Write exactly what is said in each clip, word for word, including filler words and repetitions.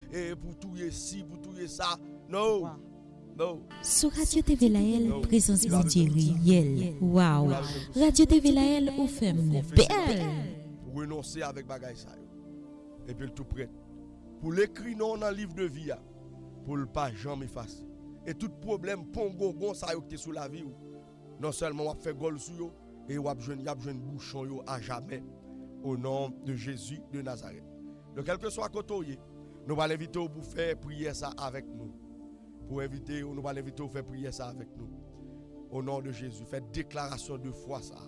et pour tout ci, pour tout ça. Non. Wow. Non. Sur Radio T V Lael, présence bon Dieu réel. Wow. Radio T V Lael, ou fait belle. Pour renoncer avec bagaille ça. Et puis tout prêt. Pour l'écrire non dans le livre de vie, pour ne pas jamais effacer. Et tout problème, pongo, gon, ça y est sous la vie. Non seulement on fait gol sur yo, et on a besoin bouchon yo à jamais. Au nom de Jésus de Nazareth. Donc, quel que soit côté, nous allons inviter pour faire prier ça avec nous. Pour inviter, nous allons inviter pour faire prier ça avec nous. Au nom de Jésus, faites déclaration de foi ça.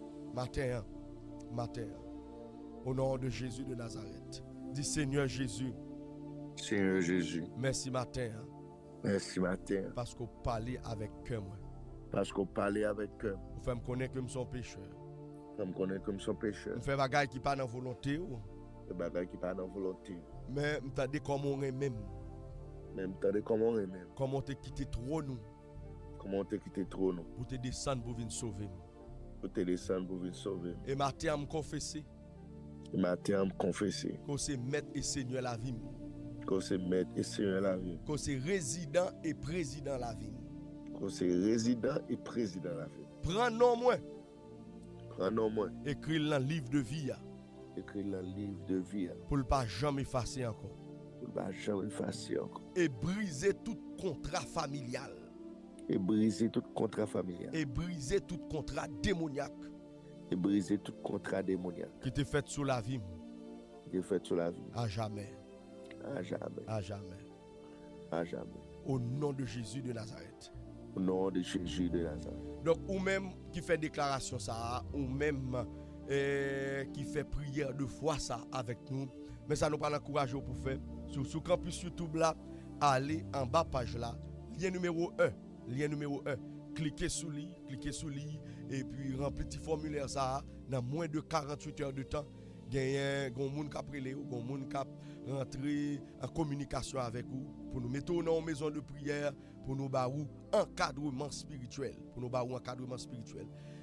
Matin, matin. Au nom de Jésus de Nazareth. Dis Seigneur Jésus. Seigneur Jésus. Merci matin. Merci matin. Parce qu'on parlait avec cœur. Parce qu'on parlait avec cœur. Vous faites me connaître comme son pécheur. Vous me connaître comme son pécheur. Vous faites des bagailles qui pas dans volonté. Des bagailles qui pas dans volonté. Mais vous avez comme on est même. Même vous avez comme on est même. Comment te quitter trop nous. Comment te quitter trop nous. Pour te descendre pour venir sauver. Pour te descendre pour venir sauver. Et matin, je me confesser. Et matin, je me confesser. Que c'est maître et seigneur la vie. Que c'est maître et seigneur la vie. Que c'est résident et président la vie. Que c'est résident et président la vie. Prends non moi. Prends non moi. Écris dans le livre de vie. Écris dans le livre de vie. Pour ne pas jamais effacer encore. Pour ne pas jamais effacer encore. Et briser tout contrat familial. Et briser tout contrat familial. Et briser tout contrat démoniaque. Et briser tout contrat démoniaque. Qui t'est fait sous la vie. Qui t'est fait sous la vie. À jamais. À jamais. À jamais. À jamais. Au nom de Jésus de Nazareth. Au nom de Jésus de Nazareth. Donc, ou même qui fait déclaration ça, ou même eh, qui fait prière de foi ça avec nous. Mais ça nous pas l'encourager pour faire. Sur le campus YouTube là, allez en bas page là, lien numéro un. Lien numéro un. Cliquez sur lui, cliquez sur lui, et puis remplir petit formulaire ça dans moins de quarante-huit heures de temps. Il y a un monde qui a pris, un monde qui a rentré en communication avec vous, pour nous mettre dans une maison de prière, pour nous bailler encadrement spirituel, pour nous bailler encadrement spirituel.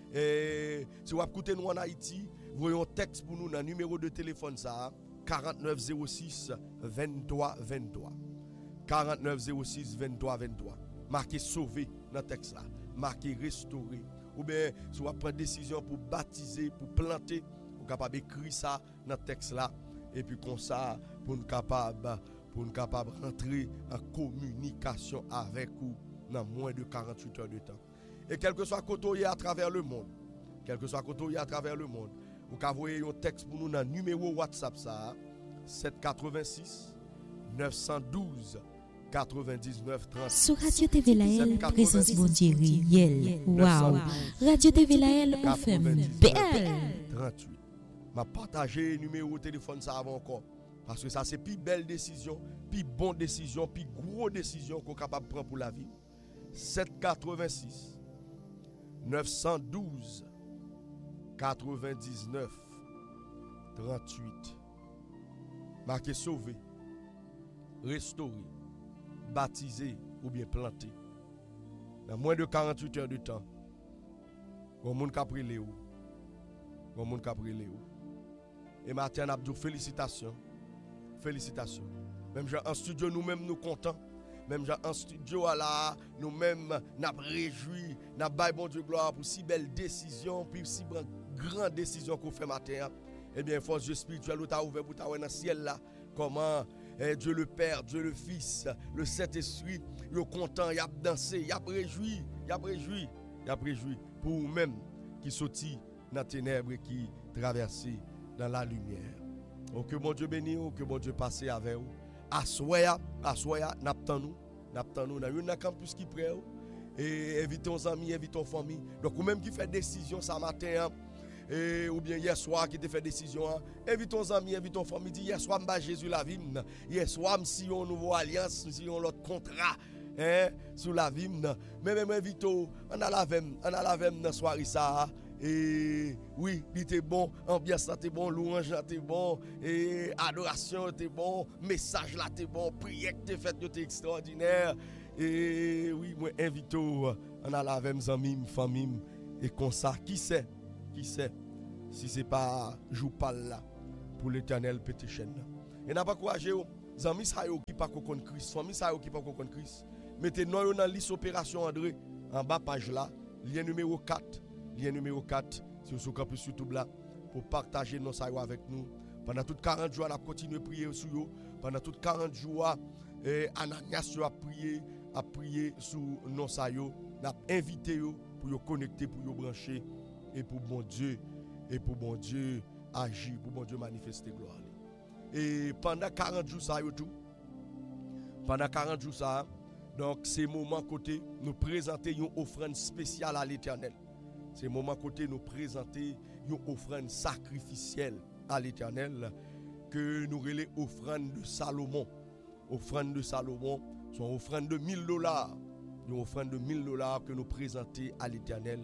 Et si vous écoutez nous en Haïti, voyons un texte pour nous dans le numéro de téléphone ça, quarante-neuf zéro six vingt-trois vingt-trois. quarante-neuf zéro six vingt-trois vingt-trois. Marqué sauvé dans le texte là, marqué restauré. Ou bien si vous prenez décision pour baptiser, pour planter, vous êtes capable d'écrire ça dans le texte là. Et puis comme ça, pour nous capable pour nous capable rentrer en communication avec vous dans moins de quarante-huit heures de temps. Et quel que soit côté à travers le monde, quel que soit côté à travers le monde, vous pouvez envoyer un texte pour nous dans le numéro WhatsApp ça, sept huit six neuf un deux quatre-vingt-dix-neuf trente. Sur Radio T V Lael, présence bon Dieu réel. Wow. Radio T V Lael, on fait belle. trente-huit. M'a partagé le numéro de téléphone ça avant encore. Parce que ça c'est plus belle décision, plus bonne décision, plus gros décision qu'on est capable de prendre pour la vie. sept huit six neuf un deux quatre-vingt-dix-neuf trente-huit. Marqué sauvé, restauré, baptisé ou bien planté. Dans moins de quarante-huit heures de temps, on monde qui a pris les hauts. On monde qui a pris les hauts. Et Martin Abdou, félicitations. Félicitations. Même en studio, nous-mêmes nous contents. Même en studio, là, nous-mêmes nous réjouis, nous baillons bon Dieu gloire pour si belle décision, puis si grande décision qu'on fait matin. Eh bien, force Dieu spirituel, nous avons ouvert pour dans le ciel là. Comment eh, Dieu le Père, Dieu le Fils, le Saint-Esprit, il est content, il a dansé, il a réjoui, il a réjoui, il a réjoui pour nous-mêmes qui sortis dans les ténèbres et qui traversent dans la lumière. Oh, que mon Dieu bénisse, oh, que mon Dieu passe avec vous. Assoya, assoya, n'attendons nous, n'attendons nous dans un campus qui prêt et invitons nos amis, invitons nos familles. Donc, ou même qui fait décision ce matin, et, ou bien hier soir qui te fait décision, invitons nos amis, invitons nos familles. Dit hier soir, m'ba Jésus la vie, hier soir, si on nouveau alliance, si on l'autre contrat. Hein, sous la vie, mais même invitons, on a la vem, on a la vem dans soirée ça. Et oui, il était bon, ambiance était bon, louange était bon, et adoration était bon, message là était bon, prière était faite était extraordinaire. Et oui, moi invite on a la même amis, famille et comme ça, qui sait, qui sait si c'est pas joue pas là pour l'Éternel petit chaîne. Et n'a pas courageux, amis ça yo qui pas connaît Christ, famille ça yo qui pas connaît Christ. Mettez nous dans liste opération André en bas page là, lien numéro quatre, lien numéro quatre sur ce campus YouTube là pour partager nos ça yo avec nous. Pendant toutes quarante jours, on a continué à prier sur eux. Pendant toutes quarante jours, eh, Ananias a prié, a prié sur nos ça yo. On a invité eux pour yo connecter, pour yo brancher et pour bon Dieu et pour bon Dieu agir, pour bon Dieu manifester gloire. Et pendant quarante jours ça yo tout. Pendant quarante jours ça, donc c'est moment côté nous présenter une offrande spéciale à l'Éternel. C'est moment côté nous présenter une offrande sacrificielle à l'Éternel que nous relais offrande de Salomon. Offrande de Salomon, son offrande de mille dollars. Une offrande de mille dollars que nous présentons à l'Éternel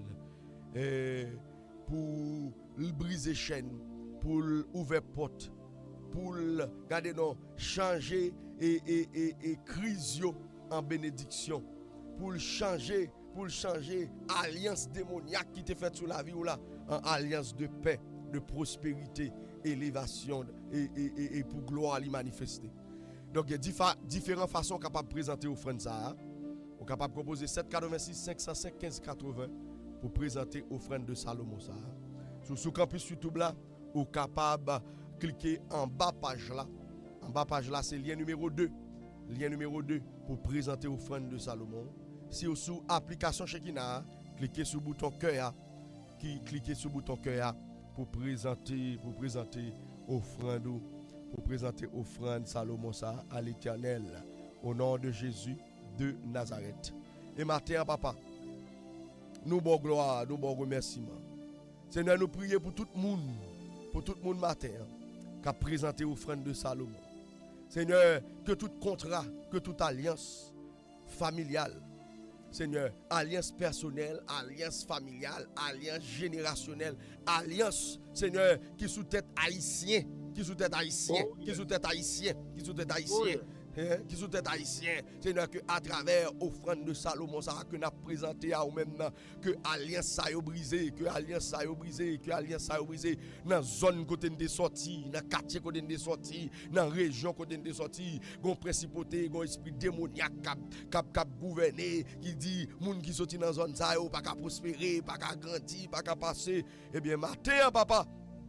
pour briser chaîne, pour ouvrir porte, pour garder non changer et et et, et crise en bénédiction, pour changer pour changer alliance démoniaque qui te fait sur la vie ou là en alliance de paix, de prospérité, élévation et, et, et, et pour gloire l'y manifester. Donc il y a diffé- différentes façons capables de présenter offrande ça. On est capable de composer sept cent quatre-vingt-six cinq cent cinq quinze quatre-vingts pour présenter offrande de Salomon ça. Sur ce campus YouTube là, on est capable de cliquer en bas page là. En bas page là, c'est lien numéro deux. Lien numéro deux pour présenter offrande de Salomon. Si vous sous application Shekinah, cliquez sur le bouton cœur qui cliquez sur le bouton cœur pour présenter pour présenter offrande pour présenter offrande Salomon ça à l'Éternel au nom de Jésus de Nazareth. Et matin papa, nous bon gloire, nous bon remerciement. Seigneur, nous prions pour tout le monde, pour tout le monde matin qui a présenté offrande de Salomon. Seigneur, que tout contrat, que toute alliance familiale, Seigneur, alliance personnelle, alliance familiale, alliance générationnelle, alliance, Seigneur, qui sous tête haïtien, qui sous tête haïtien, oh, yeah. qui sous tête haïtien, qui sous tête haïtien, oh, yeah. hein, qui sous tête haïtien, Seigneur, que à travers offrande de Salomon, ça que nous présenté à nous-mêmes, que alliance ça a brisé, que alliance ça a brisé, que alliance ça a brisé, dans zone côté de sortie, dans quartier côté de sortie, dans région côté de sortie, gon principauté, gon esprit démoniaque cap cap cap gouverner qui dit moun qui sorti dans zone ça yo pas qu'à prospérer, pas qu'à grandir, pas qu'à passer. Eh bien matin papa,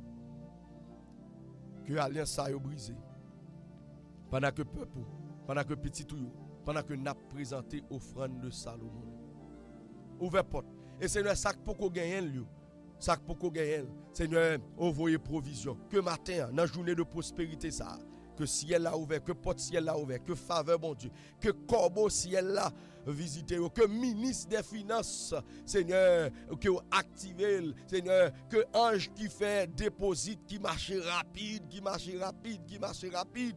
que alliance ça a brisé. Pendant que peuple, pendant que petit tout, pendant que n'a présenté offrande de Salomon. Ouvert porte. Et Seigneur, ça pour qu'on gagne lui. Ça pour qu'on gagne. Seigneur, envoyez provision. Que matin, dans journée de prospérité ça, que ciel là ouvert, que porte ciel là ouvert, que faveur bon Dieu, que corbeau ciel là visité, que ministre des finances, Seigneur, que activé, Seigneur, que ange qui fait déposit, qui marche rapide, qui marche rapide, qui marche rapide.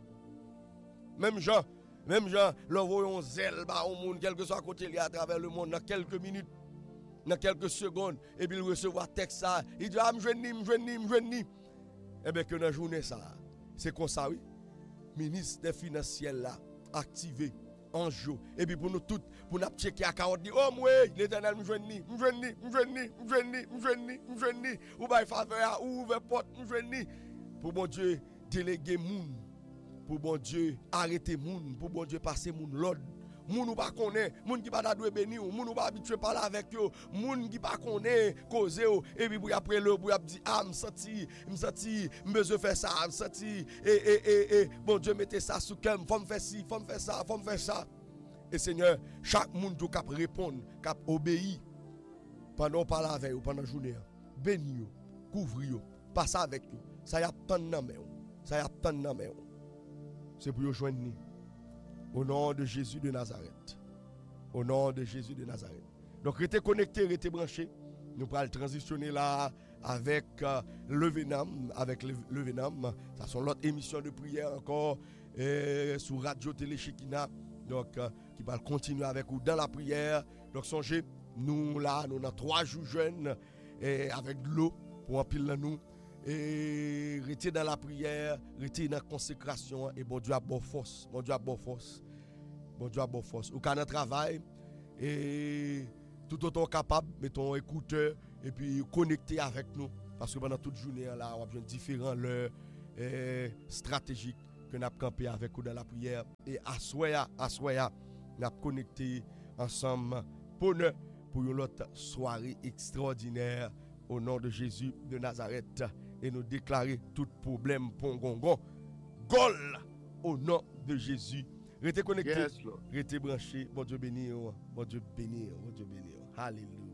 Même Jean, même Jean, l'envoyons zèle bah au monde, quel que soit côté à travers le monde, dans quelques minutes, dans quelques secondes, et puis il recevoir texte ça, il dit ah me joindre, me joindre, me joindre. Eh bien que dans la journée ça, c'est comme ça oui. Ministre des finances là, activé, en jour. Et puis pour nous tous, pour nous checker à quarante, dit oh moi, l'Éternel me joindre, me joindre, me joindre, me joindre, me joindre, me joindre, ou by faveur, ou ouvre porte, me joindre. Pour mon Dieu, déléguer moun. Pour bon Dieu arrêter moun, pour bon Dieu passer moun l'ordre. Moun ou pas connaît, moun qui pas d'adoué béni ou moun ou pas habitué parler avec yo, moun qui pas connaît causer et puis pour après le pour dire ah me senti, me senti, me besoin faire ça, me senti et et et et bon Dieu mettez ça sous cœur, faut me faire ci, faut me faire ça, faut me faire ça. Et Seigneur, chaque monde doit cap répondre, cap obéir pendant parler avec eux pendant journée. Béni yo, couvrir yo, passer avec yo. Ça y a tant dans main. Ça y a tant dans main. C'est pour joindre nous. Au nom de Jésus de Nazareth. Au nom de Jésus de Nazareth. Donc, restez connectés, restez branchés. Nous allons transitionner là avec euh, le Vénam. Avec le, le Vénam. Ça sont l'autre émission de prière encore euh, sur Radio Télé Shekinah. Donc, euh, qui va continuer avec vous dans la prière. Donc, songez, nous là, nous avons trois jours jeunes et avec de l'eau pour empiler nous. Et rester dans la prière, rester dans la consécration, et bon Dieu a bonne force, bon Dieu a bonne force, bon Dieu a bonne force. Ou quand on travaille, et tout autant capable, mettons écouteur, et puis connecter avec nous, parce que pendant toute journée, là, on a besoin de différents leurs stratégiques que nous avons campé avec vous dans la prière. Et à soya, à soya, nous avons connecté ensemble pour nous, pour une autre soirée extraordinaire au nom de Jésus de Nazareth. Et nous déclarer tout problème pongongon. Gol au nom de Jésus. Restez connectés, Yes, Lord. restez branchés. Bon Dieu béni, bon Dieu béni, bon Dieu béni. Alléluia.